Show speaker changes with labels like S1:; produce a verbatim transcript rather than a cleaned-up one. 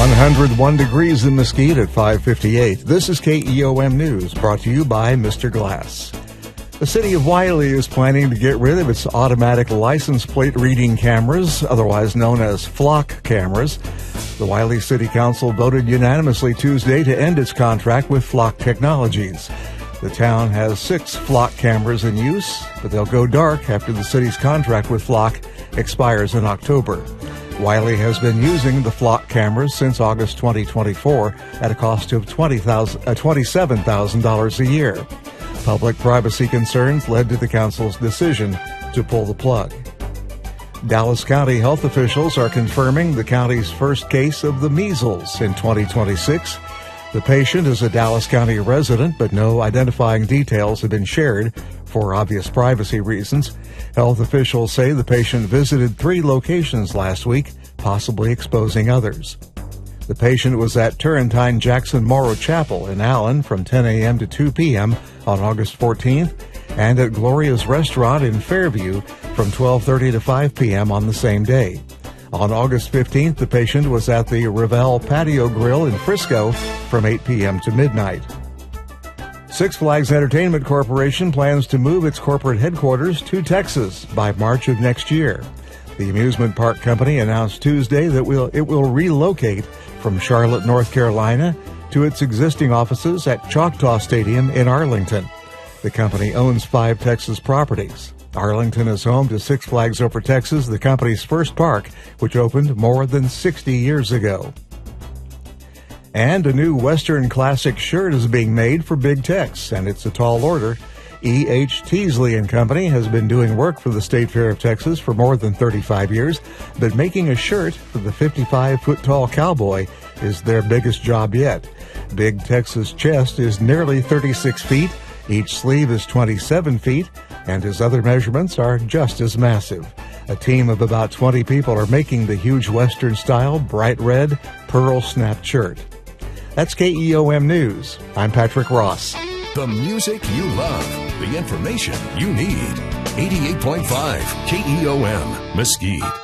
S1: one hundred one degrees in Mesquite at five fifty-eight. This is K E O M News, brought to you by Mister Glass. The city of Wiley is planning to get rid of its automatic license plate reading cameras, otherwise known as flock cameras. The Wiley City Council voted unanimously Tuesday to end its contract with Flock Technologies. The town has six flock cameras in use, but they'll go dark after the city's contract with Flock expires in October. Wiley has been using the Flock cameras since August twenty twenty-four at a cost of twenty-seven thousand dollars a year. Public privacy concerns led to the council's decision to pull the plug. Dallas County health officials are confirming the county's first case of the measles in twenty twenty-six. The patient is a Dallas County resident, but no identifying details have been shared for obvious privacy reasons. Health officials say the patient visited three locations last week, possibly exposing others. The patient was at Turrentine Jackson Morrow Chapel in Allen from ten a.m. to two p.m. on August fourteenth, and at Gloria's Restaurant in Fairview from twelve thirty to five p.m. on the same day. On August fifteenth, the patient was at the Revel Patio Grill in Frisco from eight p.m. to midnight. Six Flags Entertainment Corporation plans to move its corporate headquarters to Texas by March of next year. The amusement park company announced Tuesday that will, it will relocate from Charlotte, North Carolina, to its existing offices at Choctaw Stadium in Arlington. The company owns five Texas properties. Arlington is home to Six Flags Over Texas, the company's first park, which opened more than sixty years ago. And a new Western Classic shirt is being made for Big Tex, and it's a tall order. E H. Teasley and Company has been doing work for the State Fair of Texas for more than thirty-five years, but making a shirt for the fifty-five-foot-tall cowboy is their biggest job yet. Big Tex's chest is nearly thirty-six feet, each sleeve is twenty-seven feet, and his other measurements are just as massive. A team of about twenty people are making the huge Western-style, bright red, pearl-snapped shirt. That's K E O M News. I'm Patrick Ross.
S2: The music you love, the information you need. eighty-eight point five K E O M, Mesquite.